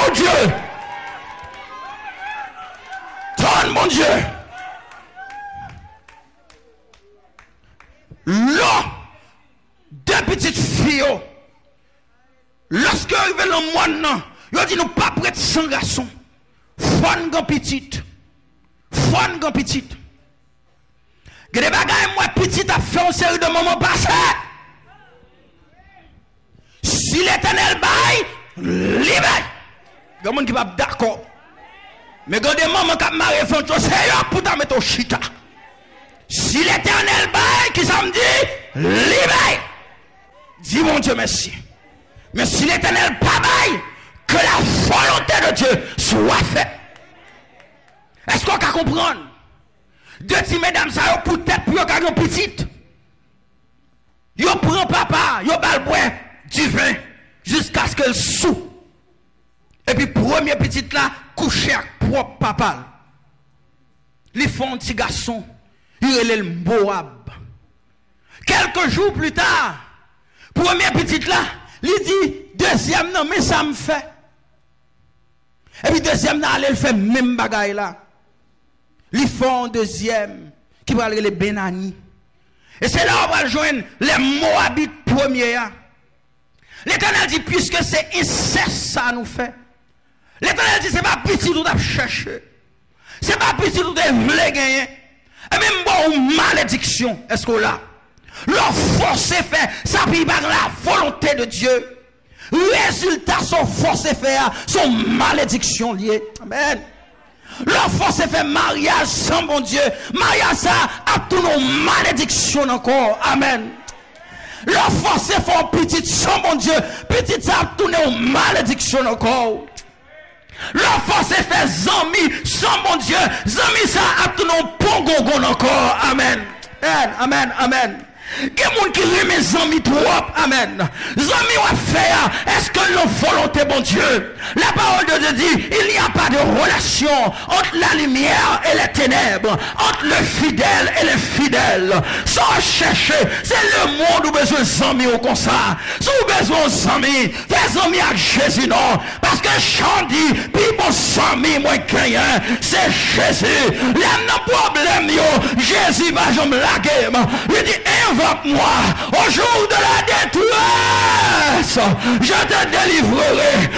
mon Dieu. Donne, mon Dieu. Là, deux petites filles, lorsque arrivé le mois, ils dit nous pas prêts sans garçon. Fon grand petite. Fon grand petite. Que des bagages moi petite a fait une série de moments passés. Si l'Éternel baille, libère. Il y a des gens qui sont d'accord. Mais quand des moments qui marient font tout c'est pour ta mettre au chita. Si l'Éternel baille, qui ça me dit, libère. Dis mon Dieu merci. Mais si l'Éternel pas baille, que la volonté de Dieu soit faite. Est-ce qu'on peut comprendre? Deux petits mesdames, ça ont pour tête pour yon petite. Yon prend papa, yon bal bois du vin jusqu'à ce qu'elle sou. Et puis premier petite là, couché avec propre papa. Ils font un petit garçon, il est le Moab. Quelques jours plus tard, premier petite là, il dit deuxième non mais ça me fait. Et puis deuxième là, elle fait même bagaille là. Ils font un deuxième qui va aller les Benani. Et c'est là où on va joindre les Moabites premiers. L'Éternel dit, puisque c'est inceste ça nous fait. L'Éternel dit, c'est pas petit tout à chercher. C'est pas petit tout à vouloir gagner. Et même bon, malédiction, est-ce qu'on l'a? Leur force est fait, ça puis par la volonté de Dieu. Résultat, son force est fait, son malédiction liée. Amen. Leur force est fait mariage sans bon Dieu. Mariage ça a tout nos malédictions encore. Amen. Leur force est fait petite sans bon Dieu. Petite ça a tout nos malédictions encore. Leur force est fait zami sans bon Dieu. Zami ça a tout nos pongongon encore. Amen. Amen. Amen. Amen. Il y a des gens qui remet mes amis trop. Amen. Amis ou faire. Est-ce que la volonté, bon Dieu? La parole de Dieu dit, il n'y a pas de relation entre la lumière et les ténèbres, entre le fidèle et les fidèles. Sans chercher, c'est le monde où besoin d'amis ou comme ça. Si vous besoin d'amis, fais amis avec Jésus, non. Parce que j'en dis, puis mon ami, moi, gagnant, c'est Jésus. Le problème, Jésus va jamais laguer. Il dit, invoque-moi au jour de la détresse, je te délivrerai